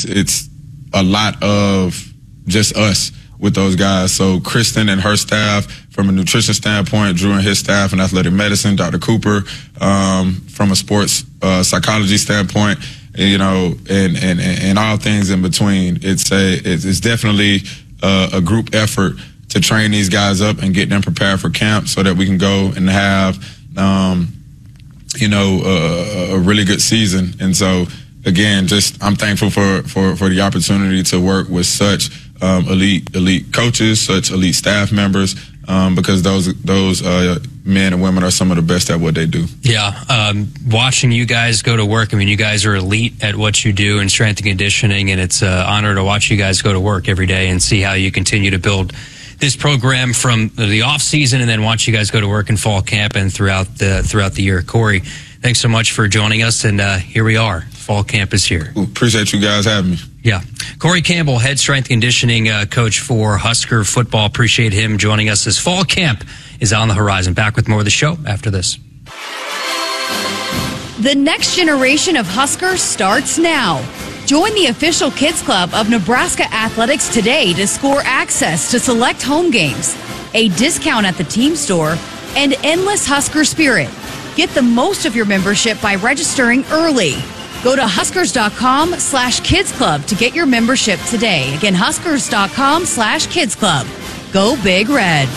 it's a lot of just us with those guys. So Kristen and her staff, from a nutrition standpoint, Drew and his staff in athletic medicine, Dr. Cooper, from a sports psychology standpoint, you know, and all things in between. It's definitely a group effort to train these guys up and get them prepared for camp so that we can go and have, you know, a really good season. And so, again, just I'm thankful for the opportunity to work with such elite coaches, such elite staff members, because those men and women are some of the best at what they do. Yeah, watching you guys go to work, I mean, you guys are elite at what you do in strength and conditioning, and it's an honor to watch you guys go to work every day and see how you continue to build this program from the off season, and then watch you guys go to work in fall camp and throughout the year. Corey, thanks so much for joining us, and here we are. Fall camp is here. Appreciate you guys having me. Yeah. Corey Campbell, head strength conditioning coach for Husker football. Appreciate him joining us as fall camp is on the horizon. Back with more of the show after this. The next generation of Huskers starts now. Join the official kids club of Nebraska Athletics today to score access to select home games, a discount at the team store, and endless Husker spirit. Get the most of your membership by registering early. Go to Huskers.com/Kids Club to get your membership today. Again, Huskers.com/Kids Club. Go Big Red.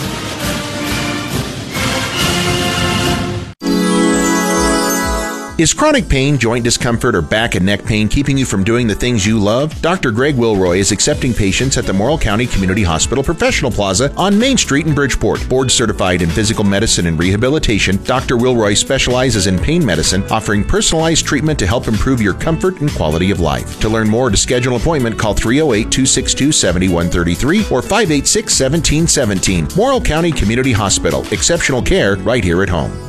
Is chronic pain, joint discomfort, or back and neck pain keeping you from doing the things you love? Dr. Greg Wilroy is accepting patients at the Morrill County Community Hospital Professional Plaza on Main Street in Bridgeport. Board certified in physical medicine and rehabilitation, Dr. Wilroy specializes in pain medicine, offering personalized treatment to help improve your comfort and quality of life. To learn more or to schedule an appointment, call 308-262-7133 or 586-1717. Morrill County Community Hospital. Exceptional care right here at home.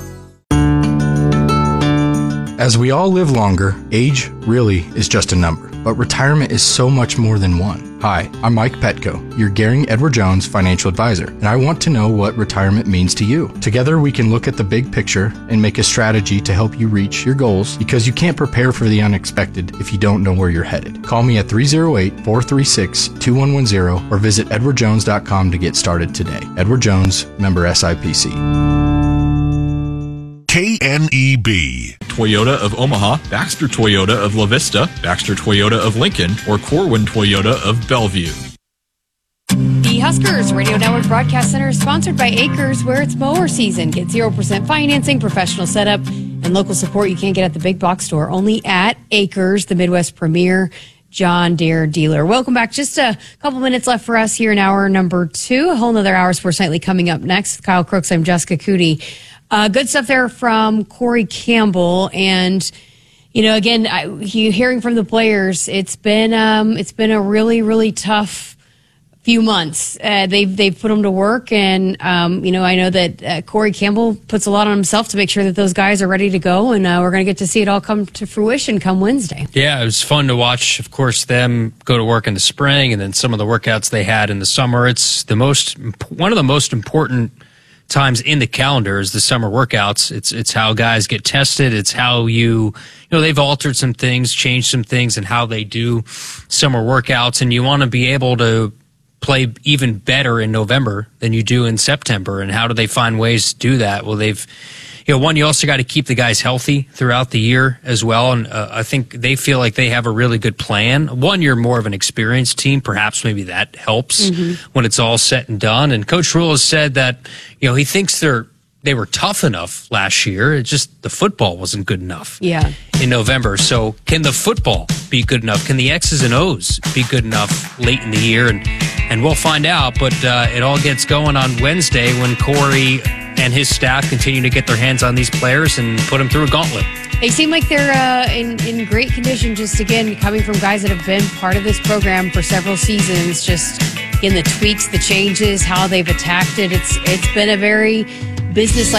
As we all live longer, age really is just a number, but retirement is so much more than one. Hi, I'm Mike Petco, your Gehring Edward Jones financial advisor, and I want to know what retirement means to you. Together, we can look at the big picture and make a strategy to help you reach your goals, because you can't prepare for the unexpected if you don't know where you're headed. Call me at 308-436-2110 or visit edwardjones.com to get started today. Edward Jones, member SIPC. KNEB. Toyota of Omaha, Baxter Toyota of La Vista, Baxter Toyota of Lincoln, or Corwin Toyota of Bellevue. The Huskers Radio Network Broadcast Center is sponsored by Acres, where it's mower season. Get 0% financing, professional setup, and local support you can't get at the big box store. Only at Acres, the Midwest premier John Deere dealer. Welcome back. Just a couple minutes left for us here in hour number 2. A whole nother hour Sports Nightly coming up next. With Kyle Crooks, I'm Jessica Cootie. Good stuff there from Corey Campbell, and you know, again, hearing from the players, it's been a really, really tough few months. They've put them to work, and you know, I know that Corey Campbell puts a lot on himself to make sure that those guys are ready to go, and we're going to get to see it all come to fruition come Wednesday. Yeah, it was fun to watch, of course, them go to work in the spring, and then some of the workouts they had in the summer. It's one of the most important times in the calendar is the summer workouts. It's how guys get tested. It's how you know, they've altered some things, changed some things in how they do summer workouts, and you want to be able to play even better in November than you do in September. And how do they find ways to do that? Well, you also got to keep the guys healthy throughout the year as well. And I think they feel like they have a really good plan. One, you're more of an experienced team. Perhaps maybe that helps when it's all said and done. And Coach Rhule has said that, you know, he thinks they were tough enough last year. It's just the football wasn't good enough in November. So can the football be good enough? Can the X's and O's be good enough late in the year? And we'll find out. But it all gets going on Wednesday when Corey and his staff continue to get their hands on these players and put them through a gauntlet. They seem like they're in great condition, just again, coming from guys that have been part of this program for several seasons, just in the tweaks, the changes, how they've attacked it. It's been a very business-like